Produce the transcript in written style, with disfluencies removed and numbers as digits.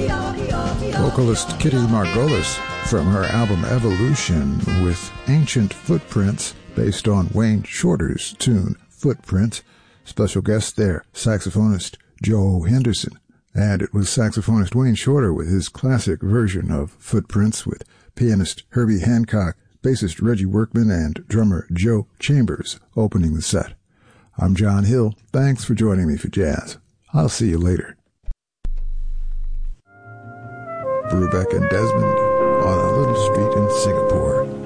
Vocalist Kitty Margolis from her album Evolution with Ancient Footprints based on Wayne Shorter's tune Footprints. Special guest there, saxophonist Joe Henderson. And it was saxophonist Wayne Shorter with his classic version of Footprints with pianist Herbie Hancock, bassist Reggie Workman, and drummer Joe Chambers opening the set. I'm John Hill. Thanks for joining me for jazz. I'll see you later. Brubeck and Desmond on a little street in Singapore.